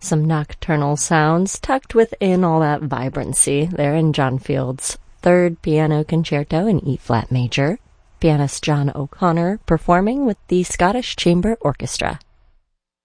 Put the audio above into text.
Some nocturnal sounds tucked within all that vibrancy there in John Field's Third Piano Concerto in E-flat major. Pianist John O'Connor performing with the Scottish Chamber Orchestra.